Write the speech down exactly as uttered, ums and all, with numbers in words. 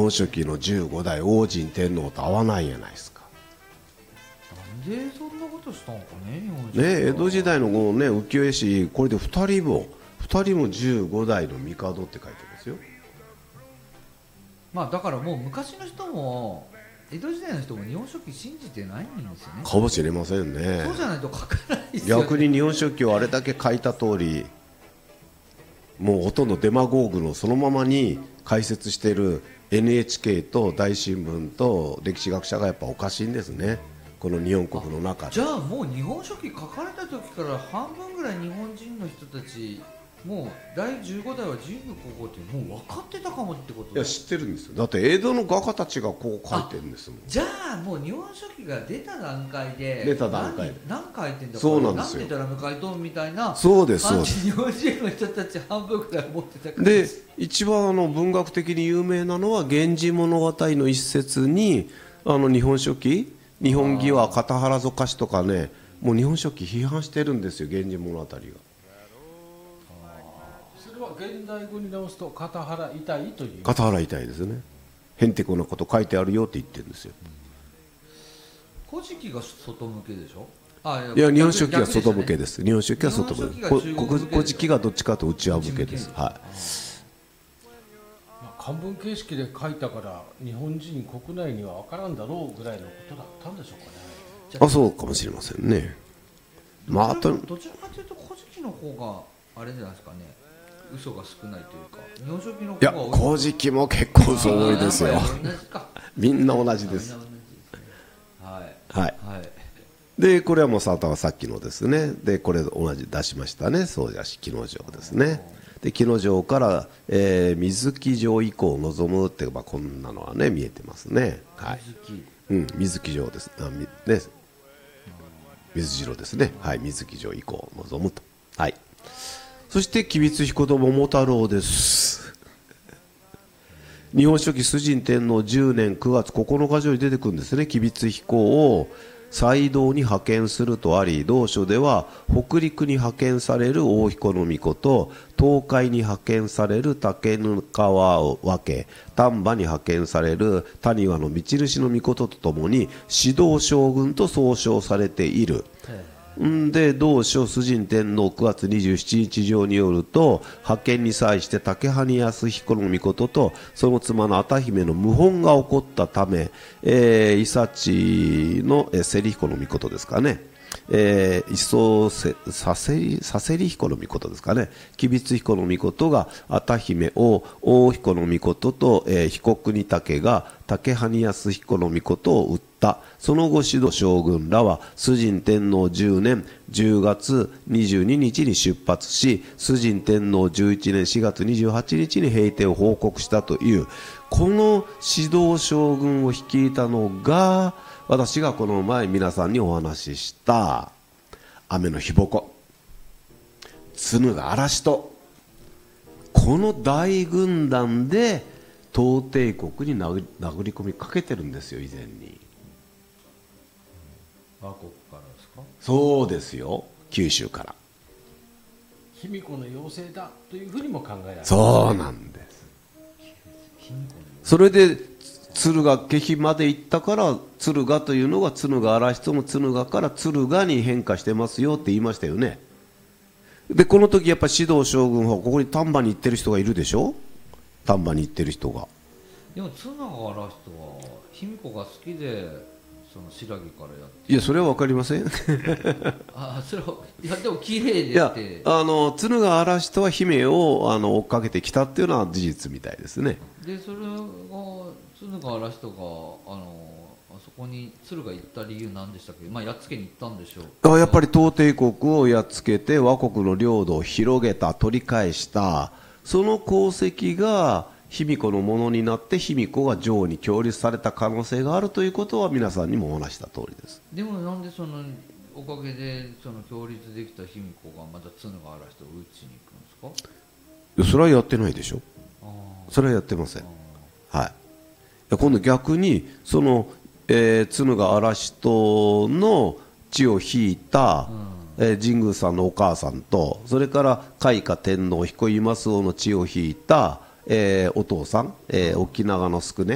本書紀のじゅうごだい王神天皇と合わないじゃないですか。 なんでそんなことしたのかね、日本人ね、江戸時代のこの、ね、浮世絵師、これでふたりもふたりもじゅうごだいの帝って書いてますよ。 まあだからもう昔の人も江戸時代の人も日本書紀信じてないんですよね。 かもしれませんね。 そうじゃないと書かないですよね。 逆に日本書紀をあれだけ書いた通り、もうほとんどデマゴーグのそのままに解説している エヌエイチケー と大新聞と歴史学者がやっぱおかしいんですね、この日本国の中で。 じゃあもう日本書紀書かれた時から半分ぐらい日本人の人たちもうだいじゅうごだいは神武皇后ってもう分かってたかもってこと。 いや知ってるんですよ。だって江戸の画家たちがこう書いてるんですもん。 じゃあもう日本書紀が出た段階で出た段階で何何書いてんだ、 そうなんですよ。 なんでドラム書いとんみたいなそうですそう感です。 じ日本人の人たち半分ぐらい思ってたからで一番あの文学的に有名なのは「源氏物語」の一節にあの日本書紀日本義は片原ぞかしとかね、もう日本書紀批判してるんですよ、源氏物語が。 それは現代語に直すと片原痛いという。 片原痛いですね。へんてこなこと書いてあるよって言ってるんですよ。 古事記が外向けでしょ。あいや日本書紀は逆ですよね外向けです。日本書紀は外向け。 日本書紀が中国向けでしょ。 古事記がどっちかと内輪向けです。はい。 まあ漢文形式で書いたから日本人国内には分からんだろうぐらいのことだったんでしょうかね。 あ、そうかもしれませんね。まああとどちらかというと古事記の方があれじゃないですかね、嘘が少ないというか日本書紀のいや方が多い。 古事記も結構嘘多いですよ。 あー同じかみんな同じです。 みんな同じですね。はいはい。 はい。 でこれはもうさっきのですね。でこれ同じ出しましたね。宗社氏木之丞ですね。で木之丞から、えー、水木城以降を望むって、まあ、こんなのはね見えてますね。はい。 水木うん、水木城です。あみね水次郎ですね。はい、水木城以降を望むと。はい。そして吉備津彦と桃太郎です。日本書紀崇神天皇じゅうねんくがつここのか条に出てくるんですね。吉備津彦を西道に派遣するとあり、同書では北陸に派遣される大彦の命と東海に派遣される竹ぬ川を分け、丹波に派遣される谷川の道主の命とともに指導将軍と総称されている。んで同書崇神天皇くがつにじゅうしちにち条によると、派遣に際して竹羽康彦の命とその妻の麻姫の謀反が起こったため、えー、伊佐知の、えー、芹彦の命ですかね、えー、磯せさせりさせり彦の命ですかね、吉備津彦の命が麻姫を大彦の命と、えー、彦国武が竹羽康彦の命を討った。その後指導将軍らは崇神天皇じゅうねんじゅうがつにじゅうににちに出発し、崇神天皇じゅういちねんしがつにじゅうはちにちに平定を報告したという、この指導将軍を率いたのが私がこの前皆さんにお話しした雨の日ぼ敦賀嵐と、この大軍団で東帝国に殴り、殴り込みかけてるんですよ、以前に。 和国からですか。 そうですよ、九州から。 卑弥呼の妖精だというふうにも考えられます。 そうなんです。それで敦賀気比まで行ったから、敦賀というのが敦賀嵐との敦賀から敦賀に変化してますよって言いましたよね。でこの時やっぱり指導将軍はここに丹波に行ってる人がいるでしょ。丹波に行ってる人が。 でも敦賀嵐とは卑弥呼が好きでその新羅からやっていやそれは分かりませんあそれはいやでも綺麗いやでってあの敦賀嵐とは姫をあの追っかけてきたっていうのは事実みたいですね。 でそれが敦賀嵐とかあのあそこに敦賀行った理由なんでしたっけ。まあやっつけに行ったんでしょう。 あやっぱり東帝国をやっつけて倭国の領土を広げた、取り返した、その功績が卑弥呼のものになって卑弥呼が女王に擁立された可能性があるということは皆さんにもお話した通りです。 でもなんでそのおかげでその擁立できた卑弥呼がまた敦賀嵐と討ちに行くんですか。 いやそれはやってないでしょ。 あそれはやってません。はい。いや今度逆にその、えー、敦賀嵐との血を引いた、うんえー、神宮さんのお母さんと、それから開花天皇彦今須王の血を引いた、えー、お父さん、えー、沖縄の宿根